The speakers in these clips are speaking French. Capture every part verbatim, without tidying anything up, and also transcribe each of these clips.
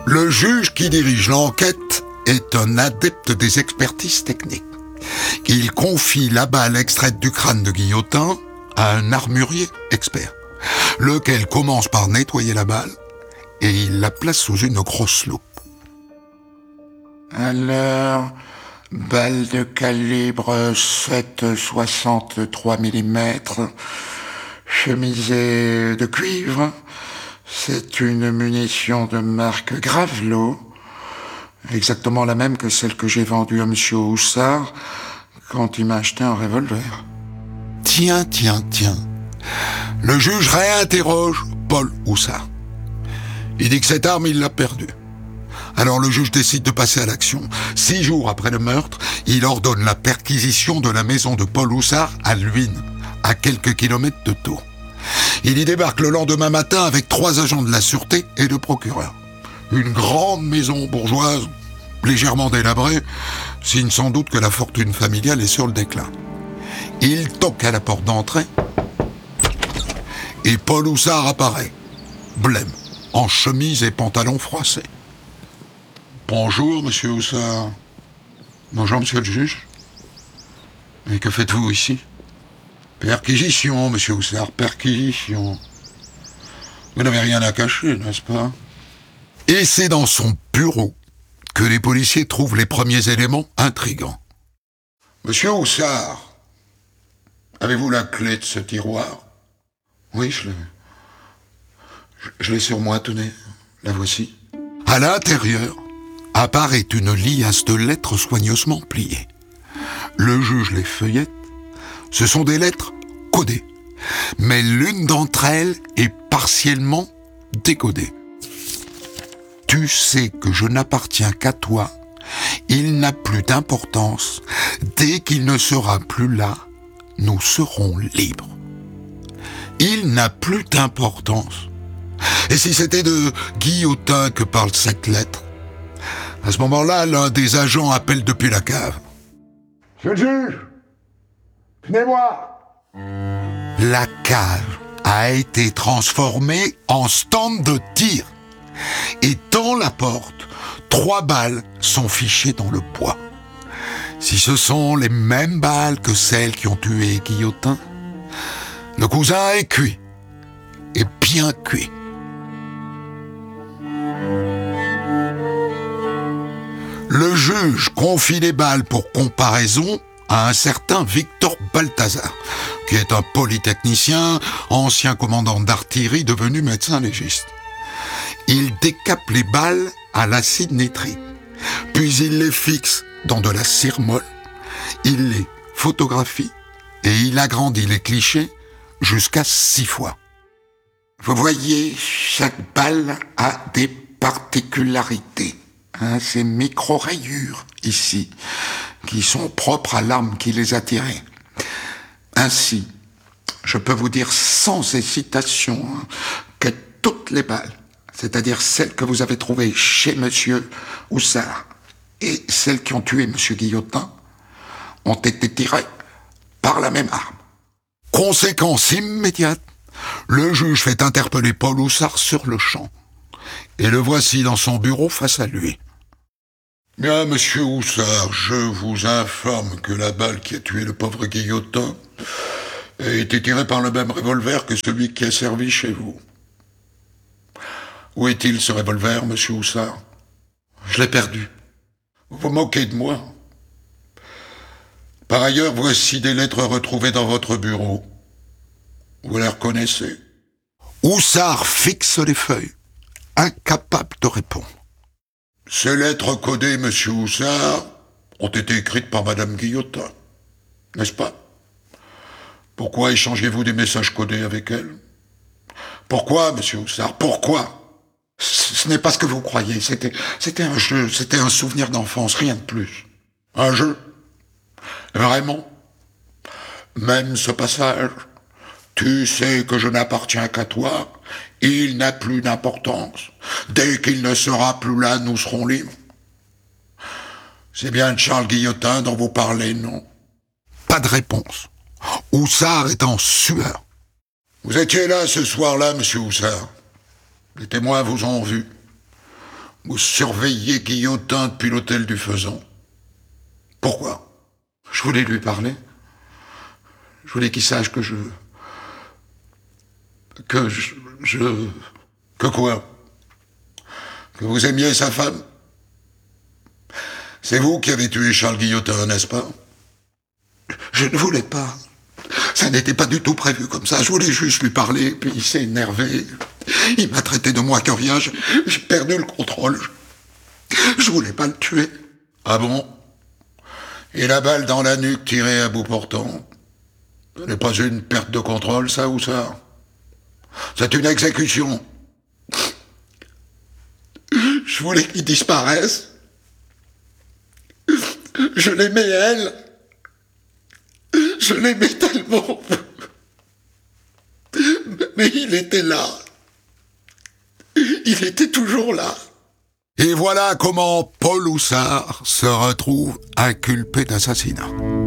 Le juge qui dirige l'enquête est un adepte des expertises techniques. Il confie la balle extraite du crâne de Guillotin à un armurier expert, lequel commence par nettoyer la balle et il la place sous une grosse loupe. Alors, balle de calibre sept virgule soixante-trois millimètres, chemisée de cuivre. C'est une munition de marque Gravelot, exactement la même que celle que j'ai vendue à monsieur Houssard quand il m'a acheté un revolver. Tiens, tiens, tiens. Le juge réinterroge Paul Houssard. Il dit que cette arme, il l'a perdue. Alors le juge décide de passer à l'action. Six jours après le meurtre, il ordonne la perquisition de la maison de Paul Houssard à Luynes, à quelques kilomètres de Thau. Il y débarque le lendemain matin avec trois agents de la sûreté et le procureur. Une grande maison bourgeoise, légèrement délabrée, signe sans doute que la fortune familiale est sur le déclin. Il toque à la porte d'entrée et Paul Houssard apparaît, blême, en chemise et pantalon froissés. « Bonjour, monsieur Houssard. »« Bonjour, monsieur le juge. »« Et que faites-vous ici ?»« Perquisition, monsieur Houssard, perquisition. Vous n'avez rien à cacher, n'est-ce pas ?» Et c'est dans son bureau que les policiers trouvent les premiers éléments intrigants. « Monsieur Houssard, avez-vous la clé de ce tiroir ?»« Oui, je l'ai. Je, je l'ai sur moi, tenez, la voici. » À l'intérieur apparaît une liasse de lettres soigneusement pliées. Le juge les feuillette. Ce sont des lettres codées, mais l'une d'entre elles est partiellement décodée. « Tu sais que je n'appartiens qu'à toi. Il n'a plus d'importance. Dès qu'il ne sera plus là, nous serons libres. » Il n'a plus d'importance. Et si c'était de Guillotin que parle cette lettre? À ce moment-là, l'un des agents appelle depuis la cave. « Monsieur le juge, venez-moi !» La cave a été transformée en stand de tir. Et dans la porte, trois balles sont fichées dans le bois. Si ce sont les mêmes balles que celles qui ont tué Guillotin, le cousin est cuit. Et bien cuit. Le juge confie les balles pour comparaison à un certain Victor Balthazar, qui est un polytechnicien, ancien commandant d'artillerie devenu médecin légiste. Il décape les balles à l'acide nitrique, puis il les fixe dans de la cire molle, il les photographie et il agrandit les clichés jusqu'à six fois. Vous voyez, chaque balle a des particularités. Hein, ces micro-rayures ici, qui sont propres à l'arme qui les a tirées. Ainsi, je peux vous dire sans hésitation hein, que toutes les balles, c'est-à-dire celles que vous avez trouvées chez monsieur Houssard et celles qui ont tué monsieur Guillotin, ont été tirées par la même arme. Conséquence immédiate, le juge fait interpeller Paul Houssard sur le champ. Et le voici dans son bureau face à lui. « Bien, monsieur Houssard, je vous informe que la balle qui a tué le pauvre Guillotin a été tirée par le même revolver que celui qui a servi chez vous. Où est-il, ce revolver, monsieur Houssard? Je l'ai perdu. Vous vous moquez de moi. Par ailleurs, voici des lettres retrouvées dans votre bureau. Vous les reconnaissez? » Houssard fixe les feuilles, incapable de répondre. « Ces lettres codées, monsieur Houssard, ont été écrites par madame Guillotin, n'est-ce pas? Pourquoi échangez-vous des messages codés avec elle? Pourquoi, monsieur Houssard, pourquoi? Ce n'est pas ce que vous croyez, c'était, c'était un jeu, c'était un souvenir d'enfance, rien de plus. Un jeu? Vraiment? Même ce passage? Tu sais que je n'appartiens qu'à toi, il n'a plus d'importance. Dès qu'il ne sera plus là, nous serons libres. C'est bien de Charles Guillotin dont vous parlez, non? Pas de réponse. Houssard est en sueur. Vous étiez là ce soir-là, monsieur Houssard. Les témoins vous ont vu. Vous surveillez Guillotin depuis l'hôtel du Faisan. Pourquoi? Je voulais lui parler. Je voulais qu'il sache que je... Que je... je... Que quoi? Que vous aimiez sa femme? C'est vous qui avez tué Charles Guillotin, n'est-ce pas? Je ne voulais pas. Ça n'était pas du tout prévu comme ça. Je voulais juste lui parler, puis il s'est énervé. Il m'a traité de moi que rien. J'ai perdu le contrôle. Je voulais pas le tuer. Ah bon? Et la balle dans la nuque tirée à bout portant? Ce n'est pas une perte de contrôle, ça, ou ça? C'est une exécution. Je voulais qu'il disparaisse. Je l'aimais, elle. Je l'aimais tellement. Mais il était là. Il était toujours là. Et voilà comment Paul Houssard se retrouve inculpé d'assassinat.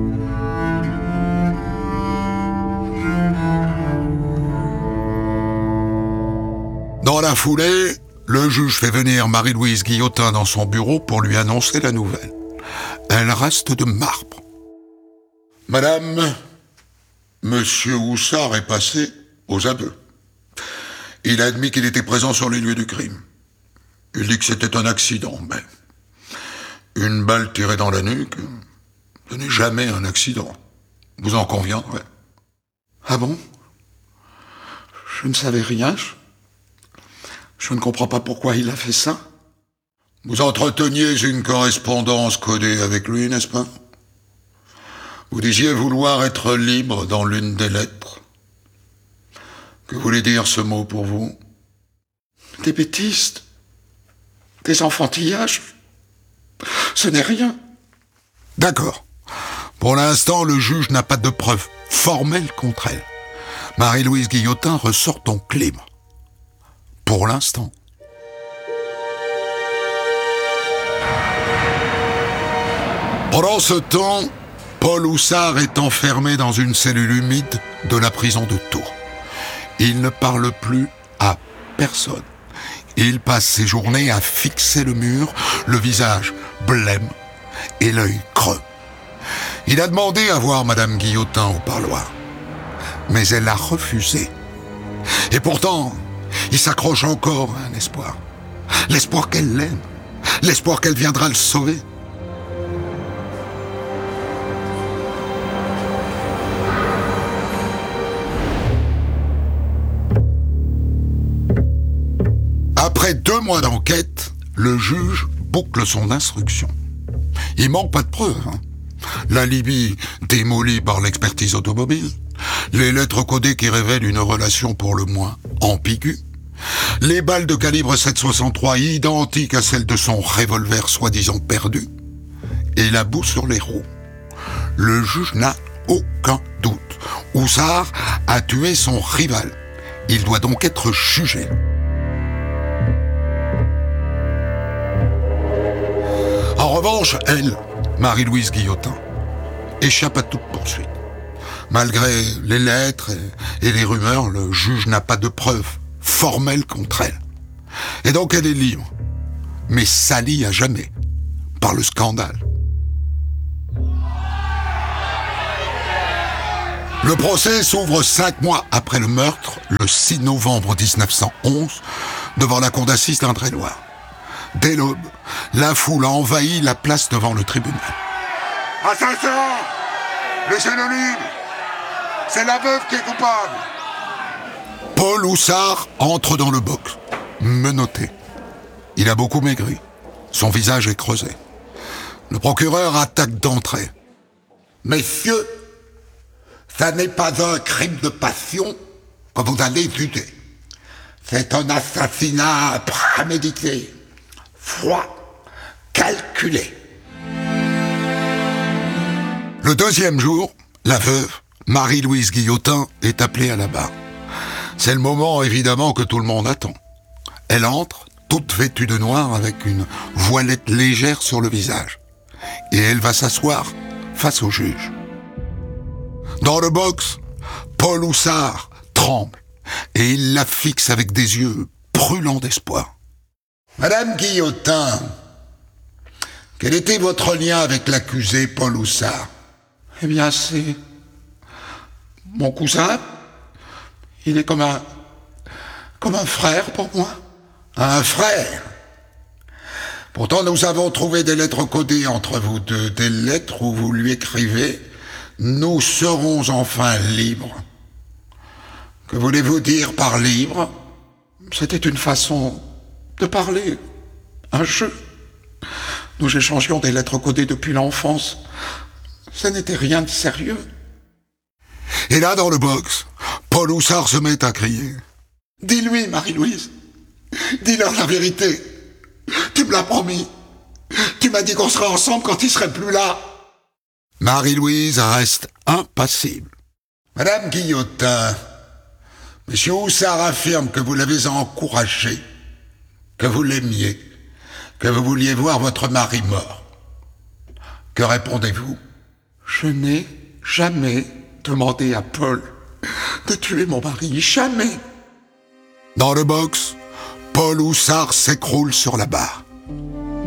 Dans la foulée, le juge fait venir Marie-Louise Guillotin dans son bureau pour lui annoncer la nouvelle. Elle reste de marbre. Madame, Monsieur Houssard est passé aux aveux. Il a admis qu'il était présent sur les lieux du crime. Il dit que c'était un accident, mais une balle tirée dans la nuque, ce n'est jamais un accident. Vous en conviendrez. Ah bon? Je ne savais rien. Je, je ne comprends pas pourquoi il a fait ça. Vous entreteniez une correspondance codée avec lui, n'est-ce pas? Vous disiez vouloir être libre dans l'une des lettres. Que voulait dire ce mot pour vous? Des bêtises. Des enfantillages. Ce n'est rien. D'accord. Pour l'instant, le juge n'a pas de preuves formelles contre elle. Marie-Louise Guillotin ressort donc libre. Pour l'instant. Pendant ce temps, Paul Houssard est enfermé dans une cellule humide de la prison de Tours. Il ne parle plus à personne. Il passe ses journées à fixer le mur, le visage blême et l'œil creux. Il a demandé à voir Madame Guillotin au parloir, mais elle a refusé. Et pourtant, il s'accroche encore à un espoir. L'espoir qu'elle l'aime, l'espoir qu'elle viendra le sauver. Après deux mois d'enquête, le juge boucle son instruction. Il manque pas de preuves. Hein. L'alibi démoli par l'expertise automobile, les lettres codées qui révèlent une relation pour le moins ambiguë, les balles de calibre sept soixante-trois identiques à celles de son revolver soi-disant perdu, et la boue sur les roues. Le juge n'a aucun doute. Houssard a tué son rival. Il doit donc être jugé. En revanche, elle, Marie-Louise Guillotin, échappe à toute poursuite. Malgré les lettres et les rumeurs, le juge n'a pas de preuves formelles contre elle. Et donc elle est libre, mais salie à jamais par le scandale. Le procès s'ouvre cinq mois après le meurtre, le six novembre mille neuf cent onze, devant la cour d'assises d'Indre-et-Loire. Dès l'aube, la foule a envahi la place devant le tribunal. Attention! Laissez-le libre! C'est la veuve qui est coupable! Paul Houssard entre dans le box, menotté. Il a beaucoup maigri. Son visage est creusé. Le procureur attaque d'entrée. Messieurs, ça n'est pas un crime de passion que vous allez juger. C'est un assassinat prémédité. Froid, calculé. Le deuxième jour, la veuve, Marie-Louise Guillotin, est appelée à la barre. C'est le moment, évidemment, que tout le monde attend. Elle entre, toute vêtue de noir, avec une voilette légère sur le visage. Et elle va s'asseoir face au juge. Dans le box, Paul Houssard tremble, et il la fixe avec des yeux brûlants d'espoir. Madame Guillotin, quel était votre lien avec l'accusé Paul Houssard? Eh bien, c'est mon cousin. Il est comme un... comme un frère pour moi. Un frère? Pourtant, nous avons trouvé des lettres codées entre vous deux, des lettres où vous lui écrivez « Nous serons enfin libres ». Que voulez-vous dire par libre? C'était une façon de parler, un jeu. Nous échangions des lettres codées depuis l'enfance. Ça n'était rien de sérieux. Et là, dans le box, Paul Houssard se met à crier. « Dis-lui, Marie-Louise, dis-leur la vérité. Tu me l'as promis. Tu m'as dit qu'on serait ensemble quand il serait plus là. » Marie-Louise reste impassible. Madame Guillotin, Monsieur Houssard affirme que vous l'avez encouragé, que vous l'aimiez, que vous vouliez voir votre mari mort. Que répondez-vous? Je n'ai jamais demandé à Paul de tuer mon mari, jamais. Dans le box, Paul Houssard s'écroule sur la barre.